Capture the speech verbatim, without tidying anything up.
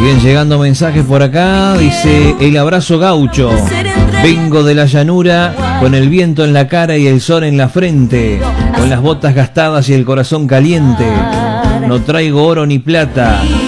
Siguen llegando mensajes por acá. Dice: el abrazo gaucho. Vengo de la llanura con el viento en la cara y el sol en la frente, con las botas gastadas y el corazón caliente. No traigo oro ni plata,